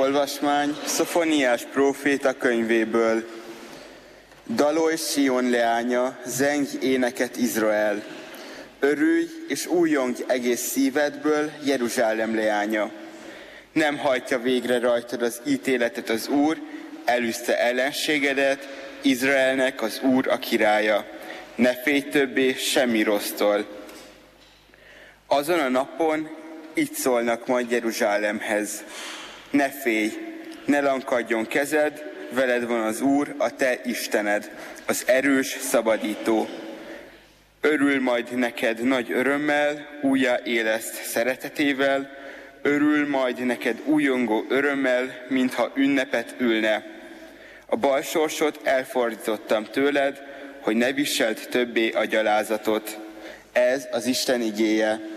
Olvasmány Szofoniás próféta könyvéből. Dalolj Sion leánya, zengj éneket Izrael! Örülj és újjongj egész szívedből, Jeruzsálem leánya! Nem hajtja végre rajtad az ítéletet az Úr, elűzte ellenségedet, Izraelnek az Úr a királya. Ne félj többé semmi rossztól. Azon a napon így szólnak majd Jeruzsálemhez. Ne félj, ne lankadjon kezed, veled van az Úr, a te Istened, az erős szabadító. Örül majd neked nagy örömmel, újjáéleszt szeretetével, örül majd neked újongó örömmel, mintha ünnepet ülne. A bal sorsot elfordítottam tőled, hogy ne viseld többé a gyalázatot. Ez az Isten igéje.